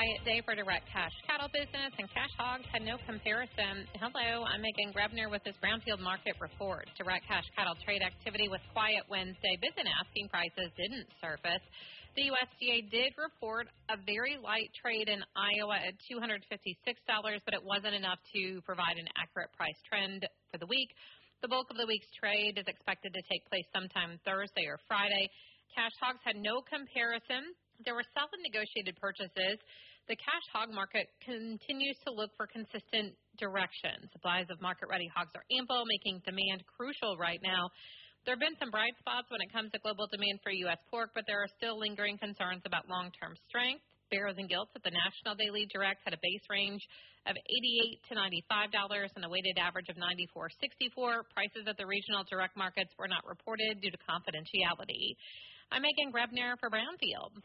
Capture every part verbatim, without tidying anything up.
quiet day for direct cash cattle business, and cash hogs had no comparison. Hello, I'm Megan Grebner with this Brownfield Market Report. Direct cash cattle trade activity was quiet Wednesday. Bids and asking prices didn't surface. The U S D A did report a very light trade in Iowa at two hundred fifty-six dollars, but it wasn't enough to provide an accurate price trend for the week. The bulk of the week's trade is expected to take place sometime Thursday or Friday. Cash hogs had no comparison. There were solid negotiated purchases. The cash hog market continues to look for consistent direction. Supplies of market-ready hogs are ample, making demand crucial right now. There have been some bright spots when it comes to global demand for U S pork, but there are still lingering concerns about long-term strength. Barrows and Gilts at the National Daily Direct had a base range of eighty-eight to ninety-five dollars and a weighted average of ninety-four sixty-four. Prices at the regional direct markets were not reported due to confidentiality. I'm Megan Grebner for Brownfield.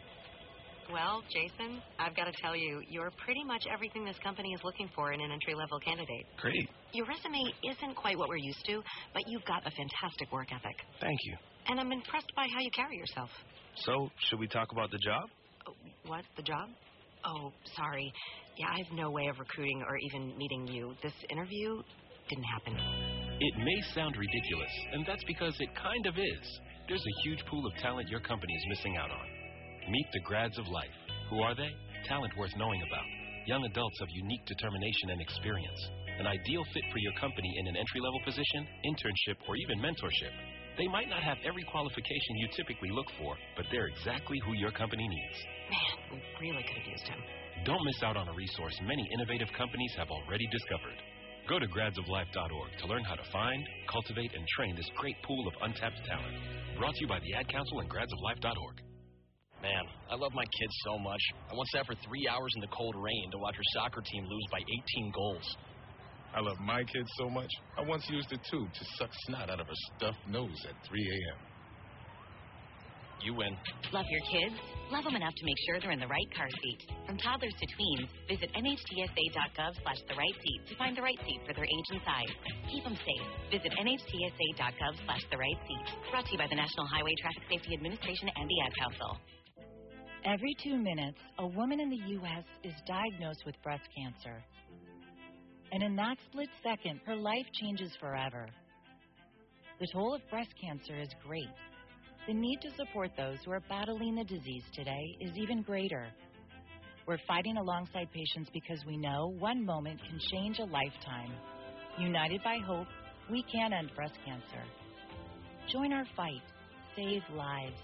Well, Jason, I've got to tell you, you're pretty much everything this company is looking for in an entry-level candidate. Great. Your resume isn't quite what we're used to, but you've got a fantastic work ethic. Thank you. And I'm impressed by how you carry yourself. So, should we talk about the job? Oh, what? The job? Oh, sorry. Yeah, I have no way of recruiting or even meeting you. This interview didn't happen. It may sound ridiculous, and that's because it kind of is. There's a huge pool of talent your company is missing out on. Meet the grads of life. Who are they? Talent worth knowing about. Young adults of unique determination and experience. An ideal fit for your company in an entry-level position, internship, or even mentorship. They might not have every qualification you typically look for, but they're exactly who your company needs. Man, we really could have used him. Don't miss out on a resource many innovative companies have already discovered. Go to grads of life dot org to learn how to find, cultivate, and train this great pool of untapped talent. Brought to you by the Ad Council and grads of life dot org. Man, I love my kids so much. I once sat for three hours in the cold rain to watch her soccer team lose by eighteen goals. I love my kids so much, I once used a tube to suck snot out of her stuffed nose at three a.m. You win. Love your kids? Love them enough to make sure they're in the right car seat. From toddlers to tweens, visit N H T S A dot gov slash the right seat to find the right seat for their age and size. Keep them safe. Visit N H T S A dot gov slash the right seat. Brought to you by the National Highway Traffic Safety Administration and the Ad Council. Every two minutes, a woman in the U S is diagnosed with breast cancer. And in that split second, her life changes forever. The toll of breast cancer is great. The need to support those who are battling the disease today is even greater. We're fighting alongside patients because we know one moment can change a lifetime. United by hope, we can end breast cancer. Join our fight. Save lives.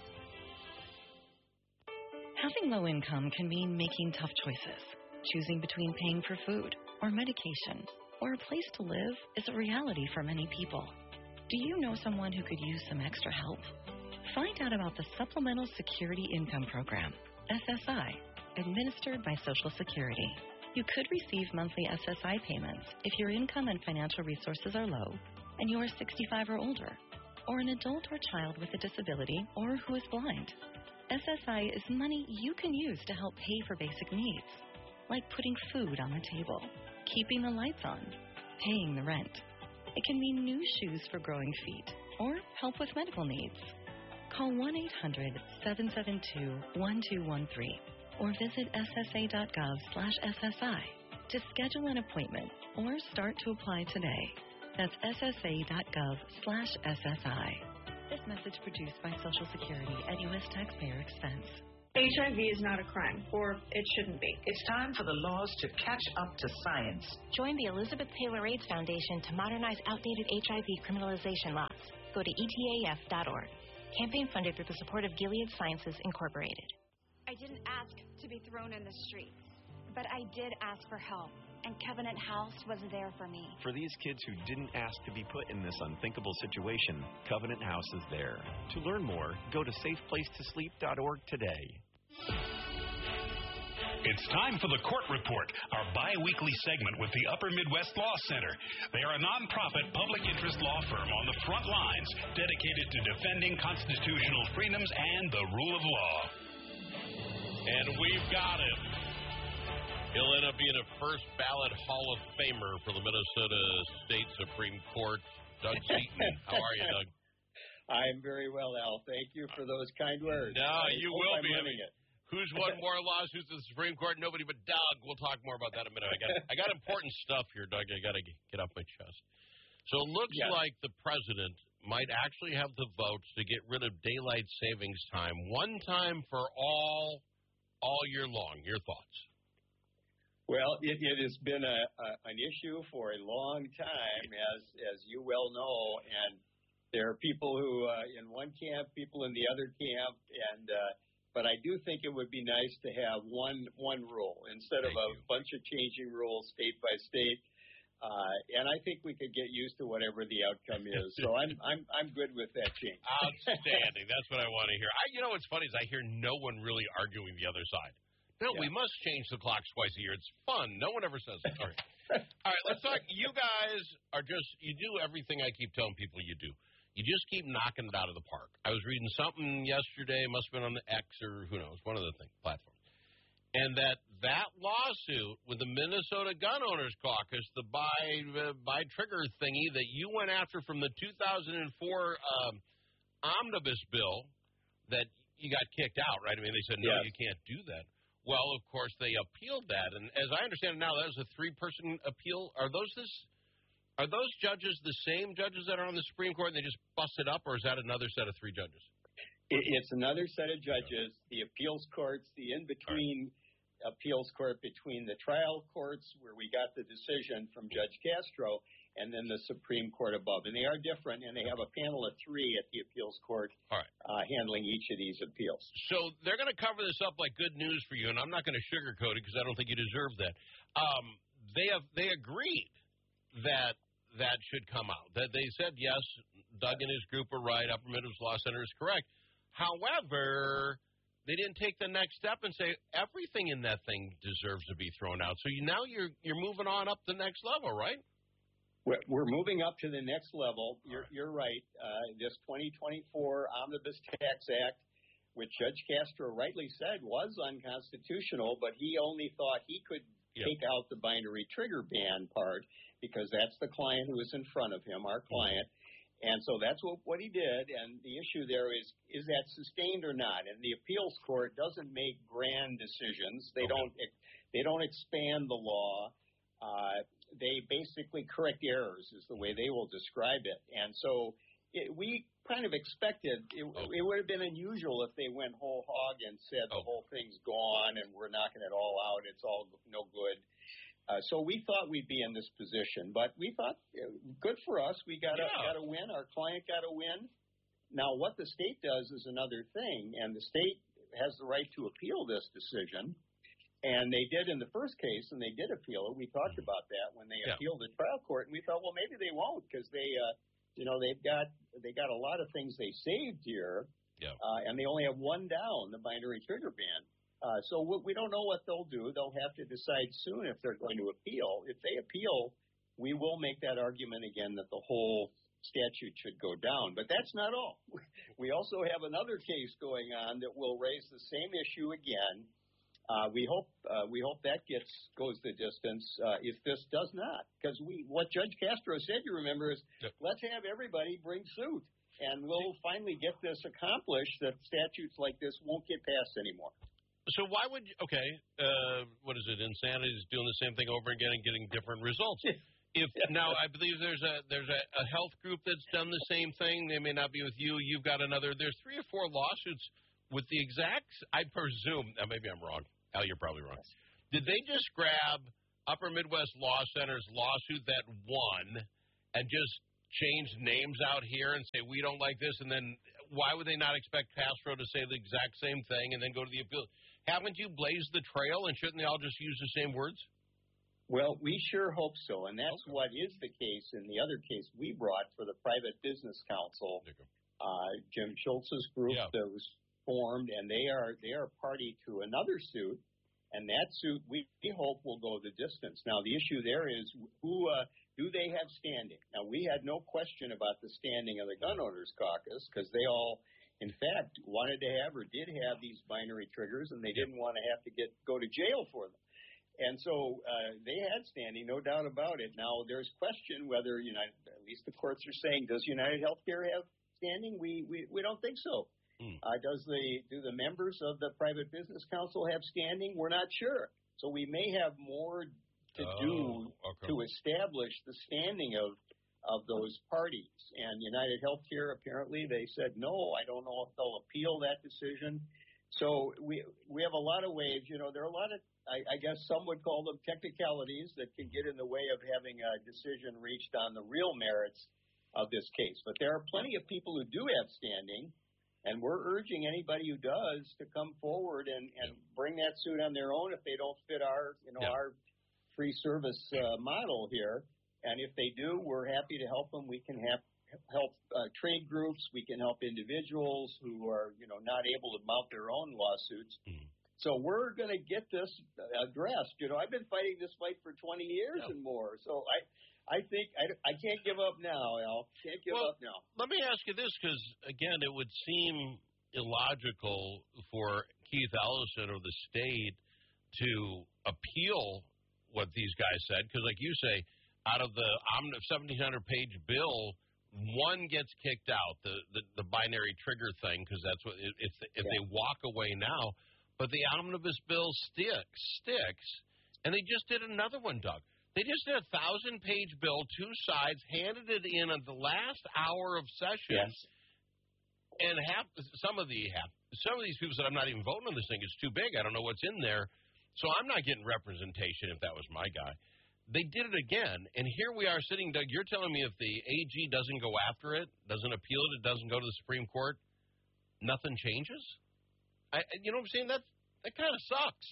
Having low income can mean making tough choices. Choosing between paying for food or medication or a place to live is a reality for many people. Do you know someone who could use some extra help? Find out about the Supplemental Security Income Program, S S I, administered by Social Security. You could receive monthly S S I payments if your income and financial resources are low and you are sixty-five or older, or an adult or child with a disability or who is blind. S S I is money you can use to help pay for basic needs, like putting food on the table, keeping the lights on, paying the rent. It can mean new shoes for growing feet or help with medical needs. Call one eight hundred seven seven two one two one three or visit S S A dot gov slash S S I to schedule an appointment or start to apply today. That's S S A dot gov slash S S I. This message produced by Social Security at U S taxpayer expense. H I V is not a crime, or it shouldn't be. It's time for the laws to catch up to science. Join the Elizabeth Taylor AIDS Foundation to modernize outdated H I V criminalization laws. Go to E T A F dot org. Campaign funded through the support of Gilead Sciences, Incorporated. I didn't ask to be thrown in the streets, but I did ask for help, and Covenant House was there for me. For these kids who didn't ask to be put in this unthinkable situation, Covenant House is there. To learn more, go to safe place to sleep dot org today. It's time for the Court Report, our bi-weekly segment with the Upper Midwest Law Center. They are a nonprofit public interest law firm on the front lines, dedicated to defending constitutional freedoms and the rule of law. And we've got him. He'll end up being a first ballot Hall of Famer for the Minnesota State Supreme Court. Doug Seaton. How are you, Doug? I'm very well, Al. Thank you for those kind words. No, I you hope will I'm be. living it. Who's won more lawsuits in the Supreme Court? Nobody but Doug. We'll talk more about that in a minute. I got I got important stuff here, Doug. I got to get off my chest. So it looks yes. like the president might actually have the votes to get rid of daylight savings time one time for all all year long. Your thoughts? Well, it, it has been a, a an issue for a long time, as as you well know, and there are people who uh, in one camp, people in the other camp, and uh, but I do think it would be nice to have one one rule instead Thank of a you. bunch of changing rules state by state. Uh, and I think we could get used to whatever the outcome is. So I'm I'm I'm good with that change. Outstanding. That's what I want to hear. I, you know what's funny is I hear no one really arguing the other side. No, Yeah. we must change the clocks twice a year. It's fun. No one ever says it. All right. All right, let's talk. You guys are just, you do everything I keep telling people you do. You just keep knocking it out of the park. I was reading something yesterday, must have been on the X or who knows, one of the thing, platforms. And that that lawsuit with the Minnesota Gun Owners Caucus, the buy, uh, buy trigger thingy that you went after from the two thousand four um, omnibus bill that you got kicked out, right? I mean, they said, no, Yes. you can't do that. Well, of course, they appealed that. And as I understand it now, that was a three-person appeal. Are those this? Are those judges the same judges that are on the Supreme Court and they just bust it up, or is that another set of three judges? It, it's another set of judges, the appeals courts, the in-between appeals court between the trial courts where we got the decision from Judge Castro and then the Supreme Court above. And they are different, and they have a panel of three at the appeals court All right. uh, handling each of these appeals. So they're going to cover this up like good news for you, and I'm not going to sugarcoat it because I don't think you deserve that. Um, they have they agreed that that should come out. That they said, yes, Doug and his group are right, Upper Midwest Law Center is correct. However, they didn't take the next step and say everything in that thing deserves to be thrown out. So you, now you're you're moving on up the next level, right? We're, we're moving up to the next level. You're, right. you're right. Uh, this twenty twenty-four Omnibus Tax Act, which Judge Castro rightly said was unconstitutional, but he only thought he could yep. take out the binary trigger ban part because that's the client who was in front of him, our client. And so that's what, what he did. And the issue there is, is that sustained or not? And the appeals court doesn't make grand decisions. They okay. don't they don't expand the law. Uh, they basically correct errors is the way they will describe it. And so it, we kind of expected it, okay. it would have been unusual if they went whole hog and said okay. the whole thing's gone and we're knocking it all out. It's all no good. Uh, so we thought we'd be in this position, but we thought, uh, good for us. We got yeah. got to win. Our client got to win. Now, what the state does is another thing, and the state has the right to appeal this decision, and they did in the first case, and they did appeal it. We talked about that when they yeah. appealed the trial court, and we thought, well, maybe they won't because they, uh, you know, they've got they got a lot of things they saved here, yeah. uh, and they only have one down, the binary trigger ban. Uh, so we don't know what they'll do. They'll have to decide soon if they're going to appeal. If they appeal, we will make that argument again that the whole statute should go down. But that's not all. We also have another case going on that will raise the same issue again. Uh, we hope uh, we hope that gets goes the distance. Uh, if this does not, because we what Judge Castro said, you remember, is yep. let's have everybody bring suit, and we'll finally get this accomplished. That statutes like this won't get passed anymore. So why would you, okay, uh, what is it, insanity is doing the same thing over again and getting different results. If now I believe there's a there's a, a health group that's done the same thing. They may not be with you. You've got another. There's three or four lawsuits with the exact, I presume, now maybe I'm wrong. Al, you're probably wrong. Did they just grab Upper Midwest Law Center's lawsuit that won and just change names out here and say we don't like this, and then why would they not expect Castro to say the exact same thing and then go to the appeal? Haven't you blazed the trail, and shouldn't they all just use the same words? Well, we sure hope so, and that's okay. what is the case in the other case we brought for the Private Business Council. Uh, Jim Schultz's group yeah. that was formed, and they are they are party to another suit, and that suit we, we hope will go the distance. Now, the issue there is who uh, do they have standing? Now, we had no question about the standing of the Gun Owners Caucus because they all, in fact, wanted to have or did have these binary triggers, and they didn't want to have to get go to jail for them. And so uh, they had standing, no doubt about it. Now, there's question whether United, at least the courts are saying, does United Healthcare have standing? We we, we don't think so. Mm. Uh, does the do the members of the Private Business Council have standing? We're not sure. So we may have more to oh, do okay. to establish the standing of of those parties. And United Healthcare, apparently, they said no. I don't know if they'll appeal that decision. So we we have a lot of ways. You know, there are a lot of, I, I guess some would call them technicalities that can get in the way of having a decision reached on the real merits of this case. But there are plenty of people who do have standing, and we're urging anybody who does to come forward and, and bring that suit on their own if they don't fit our, you know, yeah. our free service uh, model here. And if they do, we're happy to help them. We can have help uh, trade groups. We can help individuals who are, you know, not able to mount their own lawsuits. Mm-hmm. So we're going to get this addressed. You know, I've been fighting this fight for twenty years yeah. and more. So I, I think I, I can't give up now, Al. Can't give well, up now. Let me ask you this, because again, it would seem illogical for Keith Ellison or the state to appeal what these guys said, because, like you say, out of the seventeen hundred page bill, one gets kicked out, the the, the binary trigger thing, because that's what if if yeah. they walk away now. But the omnibus bill sticks sticks, and they just did another one, Doug. They just did a thousand page bill, two sides, handed it in at the last hour of session, yes. and half some of the half some of these people said, "I'm not even voting on this thing. It's too big. I don't know what's in there, so I'm not getting representation." If that was my guy. They did it again, and here we are sitting, Doug, you're telling me if the A G doesn't go after it, doesn't appeal it, it doesn't go to the Supreme Court, nothing changes? I, you know what I'm saying? That, that kind of sucks.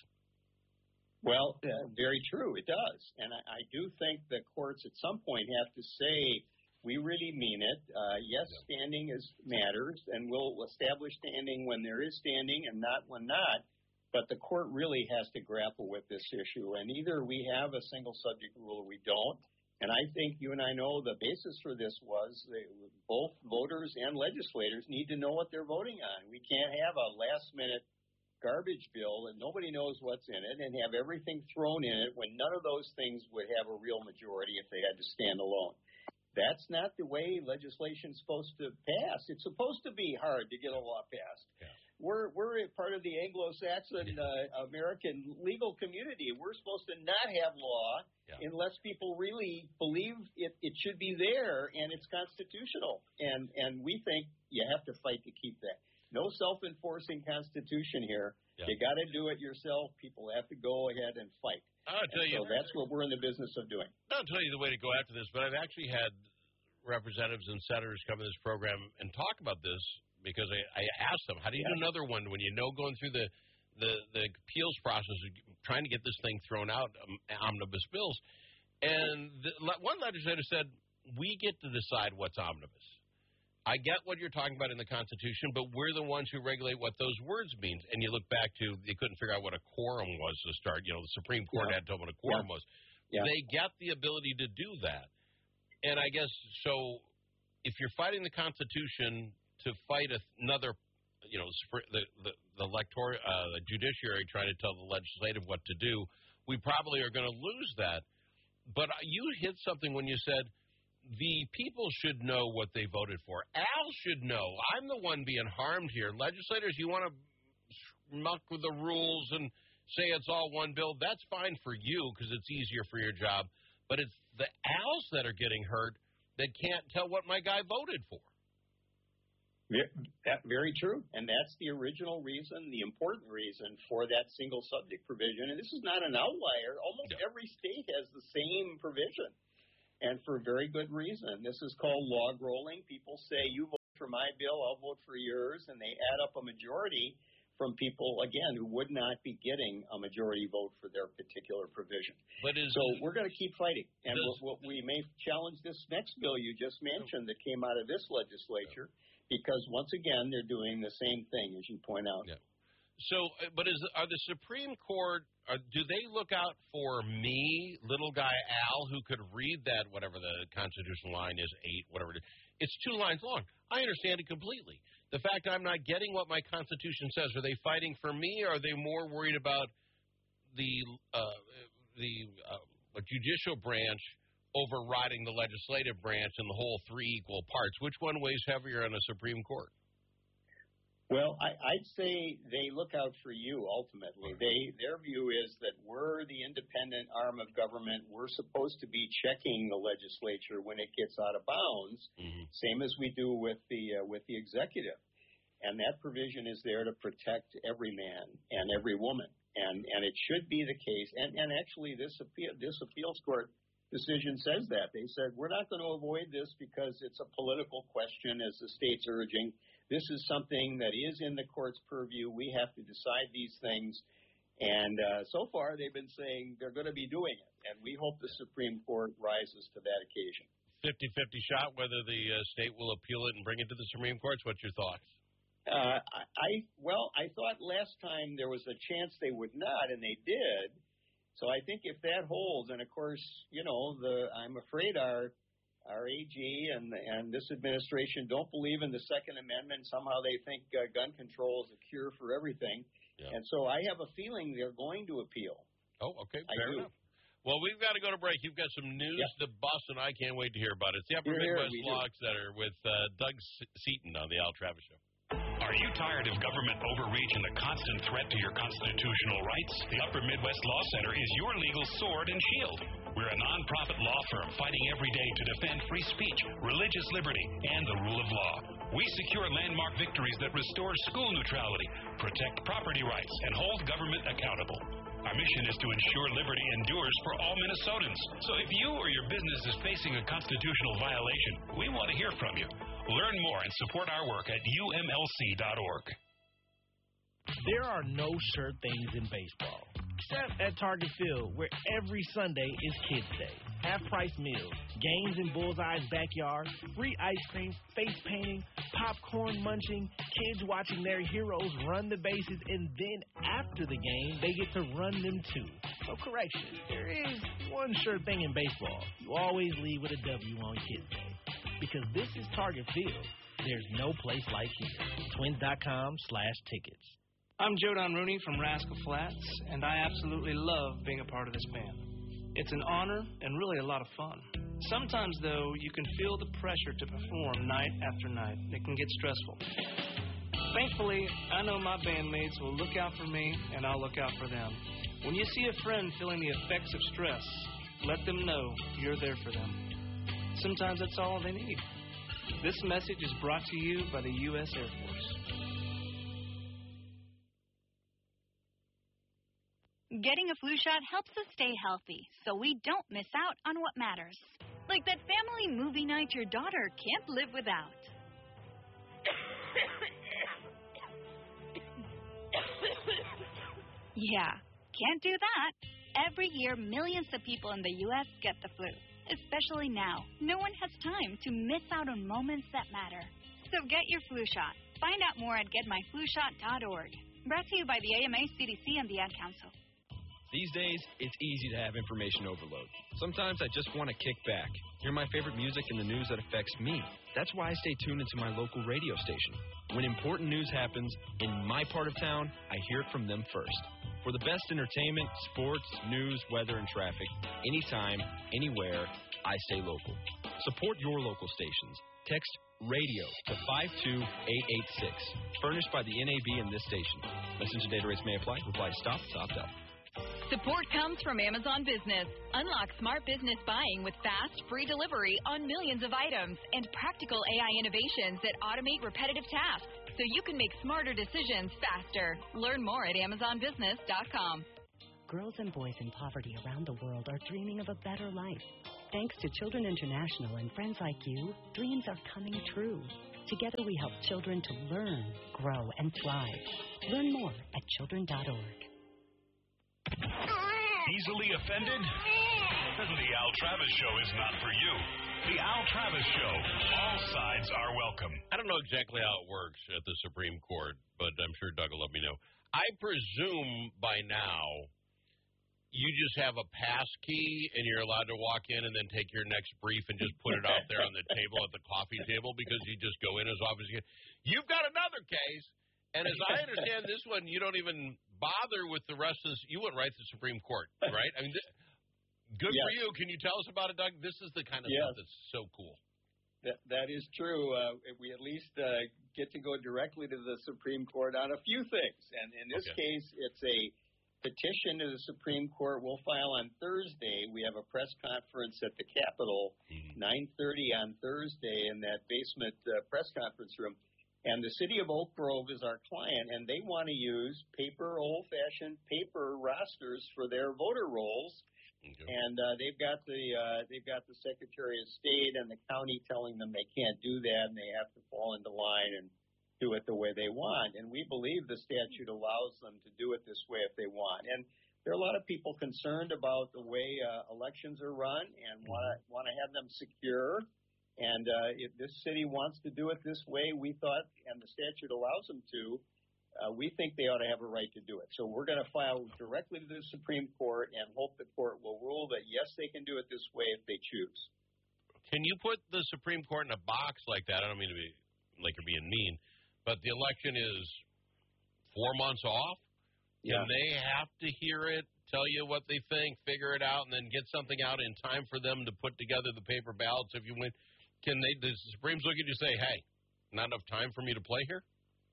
Well, uh, very true. It does. And I, I do think the courts at some point have to say, we really mean it. Uh, yes, yeah. standing is matters, and we'll establish standing when there is standing and not when not. But the court really has to grapple with this issue, and either we have a single subject rule or we don't. And I think you and I know the basis for this was they, both voters and legislators need to know what they're voting on. We can't have a last-minute garbage bill and nobody knows what's in it and have everything thrown in it when none of those things would have a real majority if they had to stand alone. That's not the way legislation's supposed to pass. It's supposed to be hard to get a law passed. Yeah. We're we're a part of the Anglo-Saxon uh, American legal community. We're supposed to not have law yeah. unless people really believe it, it should be there and it's constitutional. And and we think you have to fight to keep that. No self-enforcing constitution here. Yeah. You got to do it yourself. People have to go ahead and fight. I'll tell and you. So that's what we're in the business of doing. I'll tell you the way to go after this, but I've actually had representatives and senators come to this program and talk about this. Because I, I asked them, how do you yeah. do another one when you know going through the, the, the appeals process, trying to get this thing thrown out, um, omnibus bills. And the, one legislator said, we get to decide what's omnibus. I get what you're talking about in the Constitution, but we're the ones who regulate what those words mean. And you look back to, they couldn't figure out what a quorum was to start. You know, the Supreme Court yeah. had to know what a quorum yeah. was. Yeah. They get the ability to do that. And I guess, so if you're fighting the Constitution to fight another, you know, the the, the electoral, uh, the judiciary trying to tell the legislative what to do, we probably are going to lose that. But you hit something when you said the people should know what they voted for. Al should know. I'm the one being harmed here. Legislators, you want to muck with the rules and say it's all one bill, that's fine for you because it's easier for your job. But it's the Als that are getting hurt that can't tell what my guy voted for. That very true, and that's the original reason, the important reason for that single subject provision. And this is not an outlier. Almost yeah. every state has the same provision, and for very good reason. This is called log rolling. People say, you vote for my bill, I'll vote for yours, and they add up a majority from people, again, who would not be getting a majority vote for their particular provision. But is, so we're going to keep fighting. And does, what we may challenge this next bill you just mentioned that came out of this legislature, yeah. because, once again, they're doing the same thing, as you point out. Yeah. So, but is are the Supreme Court, are, do they look out for me, little guy Al, who could read that, whatever the constitutional line is, eight, whatever it is. It's two lines long. I understand it completely. The fact I'm not getting what my Constitution says, are they fighting for me, or are they more worried about the uh, the uh, judicial branch overriding the legislative branch and the whole three equal parts? Which one weighs heavier on the Supreme Court? Well, I, I'd say they look out for you ultimately. They their view is that we're the independent arm of government. We're supposed to be checking the legislature when it gets out of bounds, mm-hmm. same as we do with the uh, with the executive. And that provision is there to protect every man and every woman. And and it should be the case. And and actually, this appeal this appeals court decision says that. They said we're not going to avoid this because it's a political question, as the state's urging. This is something that is in the court's purview. We have to decide these things. And uh, so far, they've been saying they're going to be doing it. And we hope the Supreme Court rises to that occasion. fifty-fifty shot whether the uh, state will appeal it and bring it to the Supreme Court. What's your thoughts? Uh, I, I well, I thought last time there was a chance they would not, and they did. So I think if that holds, and of course, you know, the I'm afraid our Our A G and and this administration don't believe in the Second Amendment. Somehow they think uh, gun control is a cure for everything. Yeah. And so I have a feeling they're going to appeal. Oh, okay. I Fair do. enough. Well, we've got to go to break. You've got some news Yep. to bust, and I can't wait to hear about it. It's the Upper Here, here, Midwest we do. Law Center with uh, Doug Seaton on the Al Travis Show. Are you tired of government overreach and the constant threat to your constitutional rights? The Upper Midwest Law Center is your legal sword and shield. We're a nonprofit law firm fighting every day to defend free speech, religious liberty, and the rule of law. We secure landmark victories that restore school neutrality, protect property rights, and hold government accountable. Our mission is to ensure liberty endures for all Minnesotans. So if you or your business is facing a constitutional violation, we want to hear from you. Learn more and support our work at U M L C dot org. There are no sure things in baseball, except at Target Field, where every Sunday is Kids Day. Half-price meals, games in Bullseye's backyard, free ice cream, face painting, popcorn munching, kids watching their heroes run the bases, and then after the game, they get to run them too. So correction, there is one sure thing in baseball. You always leave with a W on Kids Day. Because this is Target Field, there's no place like here. Twins.com slash tickets. I'm Jodan Rooney from Rascal Flats, and I absolutely love being a part of this band. It's an honor and really a lot of fun. Sometimes, though, you can feel the pressure to perform night after night. It can get stressful. Thankfully, I know my bandmates will look out for me, and I'll look out for them. When you see a friend feeling the effects of stress, let them know you're there for them. Sometimes that's all they need. This message is brought to you by the U S Air Force. Getting a flu shot helps us stay healthy, so we don't miss out on what matters. Like that family movie night your daughter can't live without. Yeah, can't do that. Every year, millions of people in the U S get the flu. Especially now, no one has time to miss out on moments that matter. So get your flu shot. Find out more at get my flu shot dot org. Brought to you by the A M A, C D C, and the Ad Council. These days, it's easy to have information overload. Sometimes I just want to kick back, hear my favorite music and the news that affects me. That's why I stay tuned into my local radio station. When important news happens in my part of town, I hear it from them first. For the best entertainment, sports, news, weather, and traffic, anytime, anywhere, I stay local. Support your local stations. Text RADIO to five two eight eight six. Furnished by the N A B and this station. Messenger data rates may apply. Reply stop to opt out. Support comes from Amazon Business. Unlock smart business buying with fast, free delivery on millions of items and practical A I innovations that automate repetitive tasks so you can make smarter decisions faster. Learn more at amazon business dot com. Girls and boys in poverty around the world are dreaming of a better life. Thanks to Children International and friends like you, dreams are coming true. Together we help children to learn, grow, and thrive. Learn more at children dot org. Easily offended? The Al Travis Show is not for you. The Al Travis Show. All sides are welcome. I don't know exactly how it works at the Supreme Court, but I'm sure Doug will let me know. I presume by now you just have a pass key and you're allowed to walk in and then take your next brief and just put it out there on the table at the coffee table because you just go in as often as you can. You've got another case, and as I understand this one, you don't even bother with the rest of this. You went right to the Supreme Court, right? I mean, th- good Yes. for you. Can you tell us about it, Doug? This is the kind of Yes. stuff that's so cool. That that is true. Uh, we at least uh, get to go directly to the Supreme Court on a few things. And in this Okay. case, it's a petition to the Supreme Court. We'll file on Thursday. We have a press conference at the Capitol, nine thirty on Thursday in that basement uh, press conference room. And the city of Oak Grove is our client, and they want to use paper, old-fashioned paper rosters for their voter rolls. Okay. And uh, they've got the uh, they've got the Secretary of State and the county telling them they can't do that, and they have to fall into line and do it the way they want. And we believe the statute allows them to do it this way if they want. And there are a lot of people concerned about the way uh, elections are run and want to want to have them secure. And uh, if this city wants to do it this way, we thought, and the statute allows them to, uh, we think they ought to have a right to do it. So we're going to file directly to the Supreme Court and hope the court will rule that, yes, they can do it this way if they choose. Can you put the Supreme Court in a box like that? I don't mean to be like you're being mean, but the election is four months off, Yeah. and they have to hear it, tell you what they think, figure it out, and then get something out in time for them to put together the paper ballots if you win. Can they? Does the Supremes look at you and say, "Hey, not enough time for me to play here"?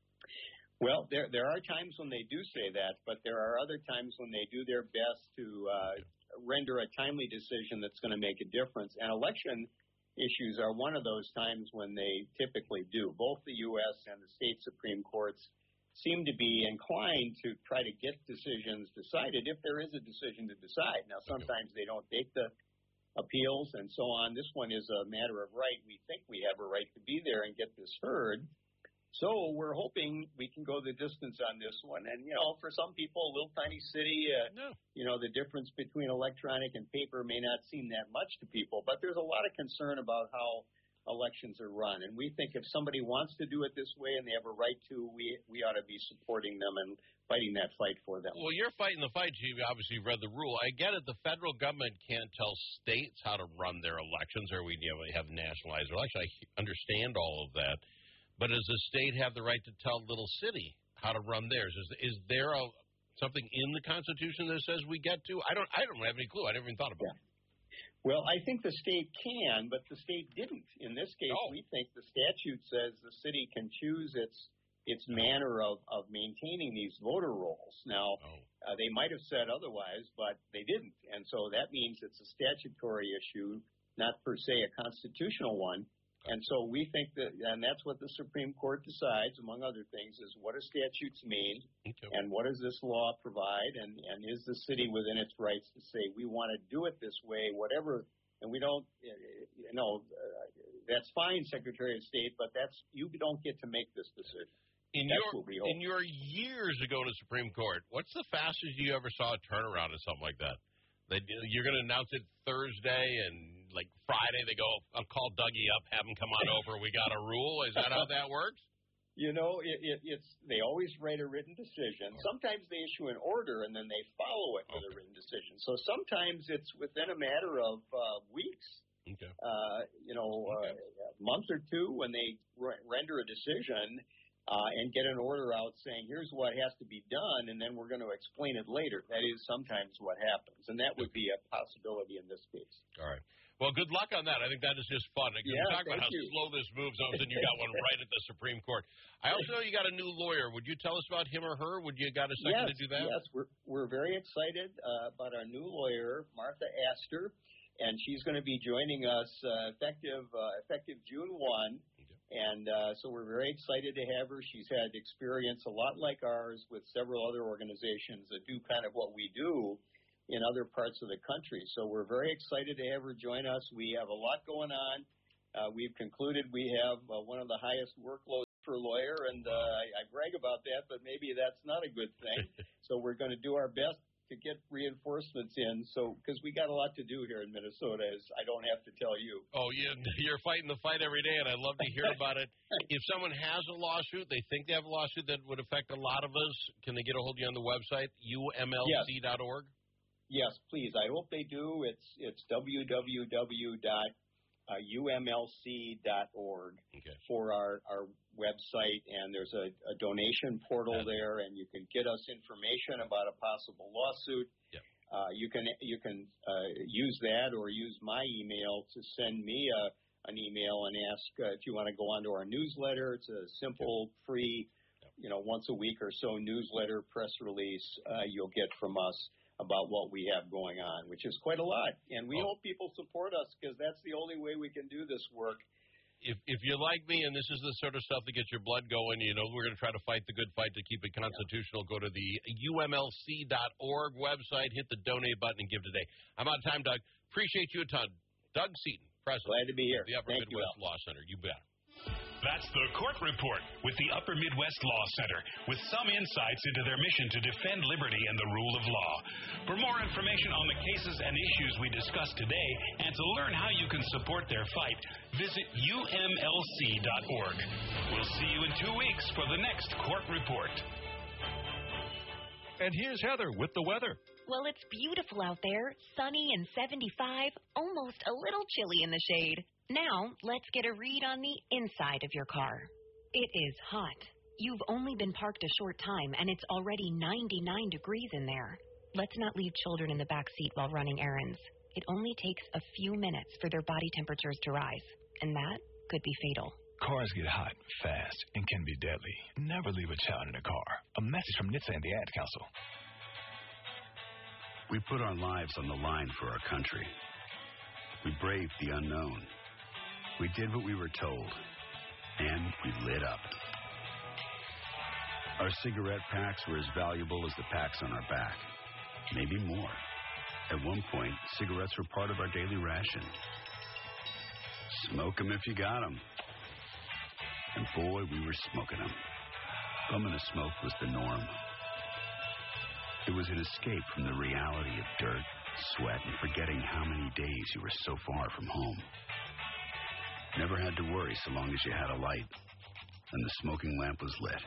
Well, there there are times when they do say that, but there are other times when they do their best to uh, render a timely decision that's going to make a difference. And election issues are one of those times when they typically do. Both the U S and the state Supreme Courts seem to be inclined to try to get decisions decided if there is a decision to decide. Now, sometimes they don't take the appeals and so on. This one is a matter of right. We think we have a right to be there and get this heard. So we're hoping we can go the distance on this one. And, you know, for some people, a little tiny city, uh, no. you know, the difference between electronic and paper may not seem that much to people. But there's a lot of concern about how elections are run. And we think if somebody wants to do it this way and they have a right to, we we ought to be supporting them and fighting that fight for them. Well, you're fighting the fight. You obviously read the rule. I get it. The federal government can't tell states how to run their elections, or we you know, have nationalized elections. I understand all of that. But does the state have the right to tell little city how to run theirs? Is is there a, something in the Constitution that says we get to? I don't. I don't have any clue. I never even thought about yeah. it. Well, I think the state can, but the state didn't. In this case, oh. we think the statute says the city can choose its its manner of, of maintaining these voter rolls. Now, oh. uh, they might have said otherwise, but they didn't. And so that means it's a statutory issue, not per se a constitutional one. And so we think that, and that's what the Supreme Court decides, among other things, is what do statutes mean, okay. and what does this law provide, and, and is the city within its rights to say we want to do it this way, whatever, and we don't, you know, uh, that's fine, Secretary of State, but that's you don't get to make this decision. In that's your what we hope. in your years ago to Supreme Court, what's the fastest you ever saw a turnaround of something like that? They, you're going to announce it Thursday, and like Friday they go, I'll call Dougie up, have him come on over. We got a rule. Is that how that works? You know, it, it, it's they always write a written decision. Sometimes they issue an order, and then they follow it with okay. a written decision. So sometimes it's within a matter of uh, weeks. Okay. Uh, you know, okay. uh, a month or two when they re- render a decision. Uh, and get an order out saying, here's what has to be done, and then we're going to explain it later. That is sometimes what happens, and that would be a possibility in this case. All right. Well, good luck on that. I think that is just fun. Yeah, we talk about how you. slow this moves, all of a sudden you got one right at the Supreme Court. I also know you got a new lawyer. Would you tell us about him or her? Would you got a second yes, to do that? Yes, we're, we're very excited uh, about our new lawyer, Martha Astor, and she's going to be joining us uh, effective uh, effective June first. And uh, so we're very excited to have her. She's had experience a lot like ours with several other organizations that do kind of what we do in other parts of the country. So we're very excited to have her join us. We have a lot going on. Uh, we've concluded we have uh, one of the highest workloads for a lawyer, and uh, I, I brag about that, but maybe that's not a good thing. So we're going to do our best to get reinforcements in, so because we got a lot to do here in Minnesota, as I don't have to tell you. Oh, you, you're fighting the fight every day, and I love to hear about it. If someone has a lawsuit, they think they have a lawsuit that would affect a lot of us, can they get a hold of you on the website, U M L C dot org? Yes, please. I hope they do. It's it's w w w dot u m l c dot org okay. for our, our website, and there's a, a donation portal That's there, and you can get us information about a possible lawsuit. Yep. Uh, you can you can uh, use that or use my email to send me a, an email and ask uh, if you want to go onto our newsletter. It's a simple, free, you know, once a week or so newsletter press release uh, you'll get from us about what we have going on, which is quite a lot. And we oh. hope people support us because that's the only way we can do this work. If if you're like me and this is the sort of stuff that gets your blood going, you know, we're going to try to fight the good fight to keep it constitutional. Go to the U M L C dot org website, hit the donate button, and give today. I'm out of time, Doug. Appreciate you a ton. Doug Seaton, President. Glad to be here. The Upper Thank Midwest you, Law Center. You bet. That's the Court Report with the Upper Midwest Law Center, with some insights into their mission to defend liberty and the rule of law. For more information on the cases and issues we discussed today, and to learn how you can support their fight, visit U M L C dot org. We'll see you in two weeks for the next Court Report. And here's Heather with the weather. Well, it's beautiful out there, sunny and seventy-five, almost a little chilly in the shade. Now, let's get a read on the inside of your car. It is hot. You've only been parked a short time, and it's already ninety-nine degrees in there. Let's not leave children in the back seat while running errands. It only takes a few minutes for their body temperatures to rise, and that could be fatal. Cars get hot, fast, and can be deadly. Never leave a child in a car. A message from N H T S A and the Ad Council. We put our lives on the line for our country. We braved the unknown. We did what we were told, and we lit up. Our cigarette packs were as valuable as the packs on our back, maybe more. At one point, cigarettes were part of our daily ration. Smoke 'em if you got 'em. And boy, we were smoking 'em. Bumming a smoke was the norm. It was an escape from the reality of dirt, sweat, and forgetting how many days you were so far from home. Never had to worry so long as you had a light and the smoking lamp was lit.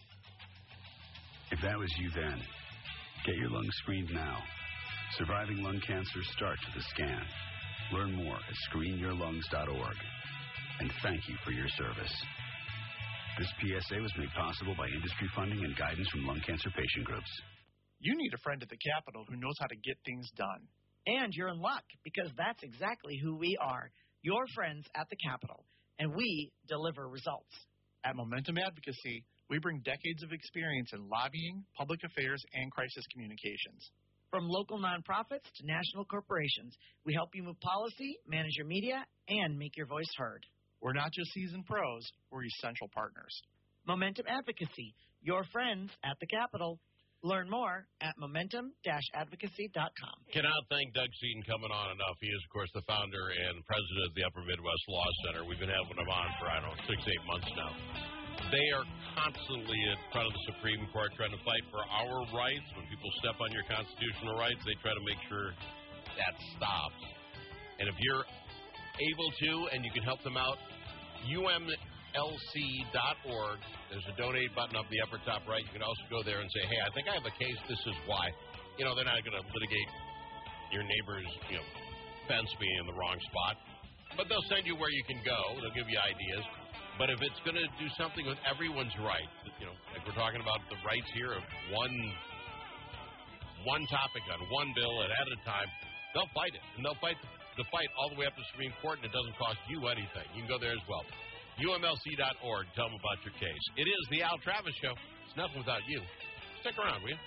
If that was you then, get your lungs screened now. Surviving lung cancer starts with a scan. Learn more at screen your lungs dot org. And thank you for your service. This P S A was made possible by industry funding and guidance from lung cancer patient groups. You need a friend at the Capitol who knows how to get things done. And you're in luck, because that's exactly who we are, your friends at the Capitol, and we deliver results. At Momentum Advocacy, we bring decades of experience in lobbying, public affairs, and crisis communications. From local nonprofits to national corporations, we help you move policy, manage your media, and make your voice heard. We're not just seasoned pros, we're essential partners. Momentum Advocacy, your friends at the Capitol. Learn more at momentum dash advocacy dot com. Cannot thank Doug Seaton coming on enough. He is, of course, the founder and president of the Upper Midwest Law Center. We've been having him on for, I don't know, six, eight months now. They are constantly in front of the Supreme Court trying to fight for our rights. When people step on your constitutional rights, they try to make sure that stops. And if you're able to and you can help them out, U M L C dot org. There's a donate button up the upper top right. You can also go there and say, hey, I think I have a case. This is why. You know, they're not going to litigate your neighbor's, you know, fence being in the wrong spot. But they'll send you where you can go. They'll give you ideas. But if it's going to do something with everyone's right, you know, like we're talking about the rights here of one, one topic on one bill at a time, they'll fight it. And they'll fight the fight all the way up to the Supreme Court, and it doesn't cost you anything. You can go there as well. U M L C dot org. Tell them about your case. It is the Al Travis Show. It's nothing without you. Stick around, will you?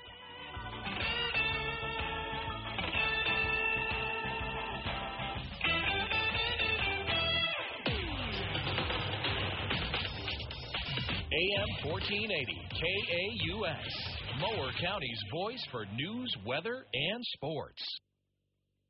A M fourteen eighty K A U S, Mower County's voice for news, weather, and sports.